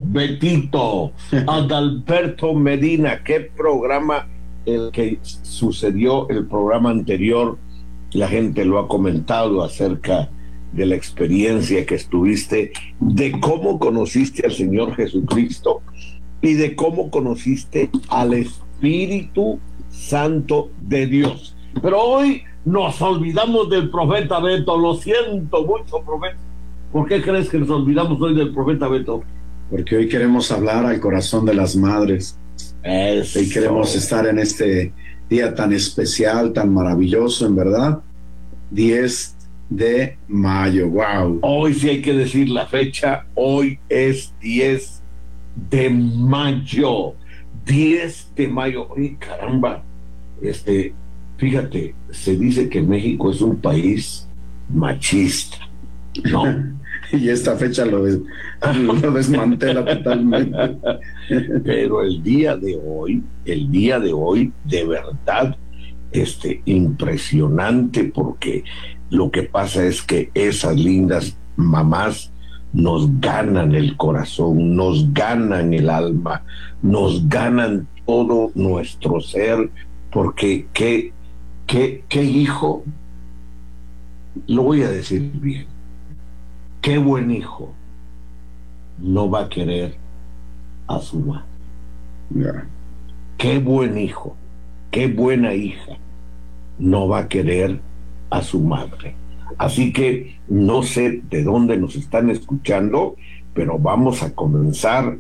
Betito, Adalberto Medina. Qué programa el que sucedió el programa anterior. La gente lo ha comentado acerca de la experiencia que estuviste, de cómo conociste al Señor Jesucristo y de cómo conociste al Espíritu Santo de Dios. Pero hoy nos olvidamos del profeta Beto. Lo siento mucho, profeta. ¿Por qué crees que nos olvidamos hoy del profeta Beto? Porque hoy queremos hablar al corazón de las madres. Eso. Y queremos estar en este día tan especial, tan maravilloso, en verdad. 10 de mayo. Wow. Hoy sí hay que decir la fecha. Hoy es 10 de mayo. 10 de mayo. Oye, caramba. Fíjate, se dice que México es un país machista, ¿no? Y esta fecha lo desmantela totalmente. Pero el día de hoy, de verdad, impresionante, porque lo que pasa es que esas lindas mamás nos ganan el corazón, nos ganan el alma, nos ganan todo nuestro ser, porque qué hijo, lo voy a decir bien, qué buen hijo no va a querer a su madre. Yeah. Qué buen hijo, qué buena hija no va a querer a su madre. Así que no sé de dónde nos están escuchando, pero vamos a comenzar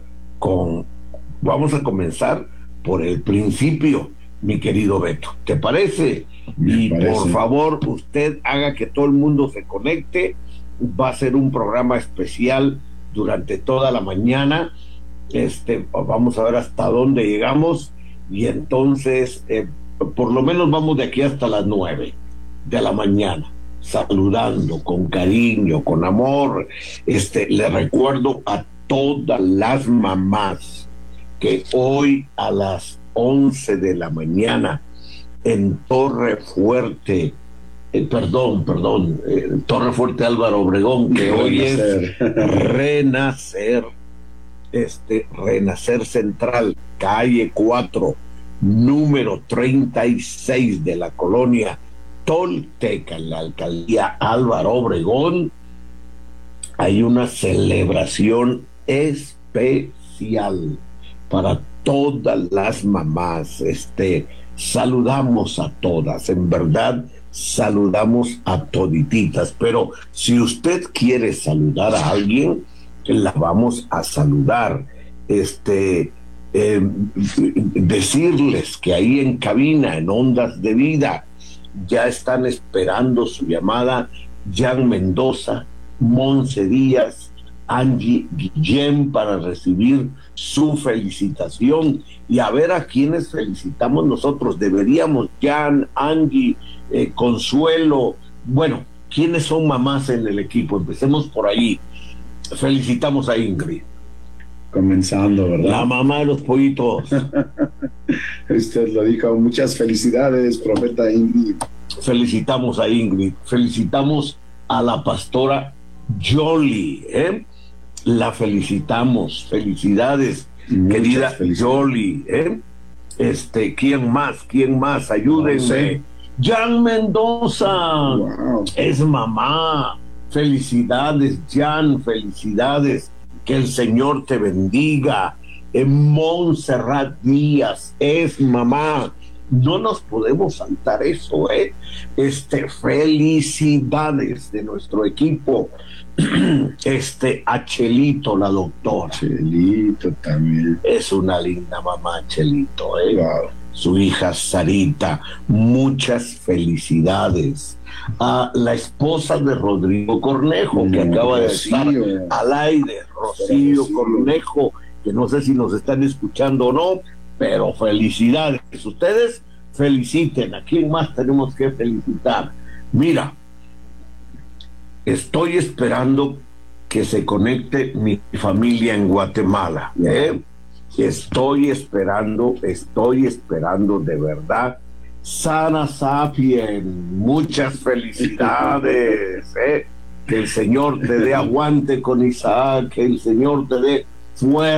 por el principio, mi querido Beto. ¿Te parece? Me parece. Por favor, usted haga que todo el mundo se conecte. Va a ser un programa especial durante toda la mañana. Vamos a ver hasta dónde llegamos, y entonces por lo menos vamos de aquí hasta las 9 de la mañana, saludando con cariño, con amor. Le recuerdo a todas las mamás que hoy a las 11 de la mañana en Torre Fuerte, Torre Fuerte Álvaro Obregón, que hoy es Renacer, Renacer Central, calle 4, número 36 de la colonia Tolteca, en la alcaldía Álvaro Obregón. Hay una celebración especial para todas las mamás. Saludamos a todas, en verdad saludamos a todititas, pero si usted quiere saludar a alguien, la vamos a saludar. Decirles que ahí en cabina, en Ondas de Vida, ya están esperando su llamada Jan Mendoza, Monse Díaz, Angie Guillén, para recibir su felicitación. Y a ver a quienes felicitamos nosotros. Deberíamos, Jan, Angie, Consuelo. Bueno, ¿quiénes son mamás en el equipo? Empecemos por ahí. Felicitamos a Ingrid. Comenzando, ¿verdad? La mamá de los pollitos. Usted lo dijo. Muchas felicidades, profeta Ingrid. Felicitamos a Ingrid. Felicitamos a la pastora Jolie, la felicitamos. Felicidades, muchas querida Jolie. ¿Quién más? Ayúdenme. Jan Mendoza. Wow. Es mamá. Felicidades, Jan, felicidades. Que el Señor te bendiga. Montserrat Díaz es mamá. No nos podemos saltar eso, felicidades de nuestro equipo. A Chelito, la doctora. Chelito también. Es una linda mamá, Chelito, Wow. Su hija Sarita, muchas felicidades. A la esposa de Rodrigo Cornejo, que acaba de estar al aire, Rocío Cornejo, que no sé si nos están escuchando o no, pero felicidades. Ustedes feliciten. ¿A quién más tenemos que felicitar? Mira, estoy esperando que se conecte mi familia en Guatemala, Estoy esperando de verdad. Sara Sapien, muchas felicidades, Que el Señor te dé aguante con Isaac, que el Señor te dé fuerza.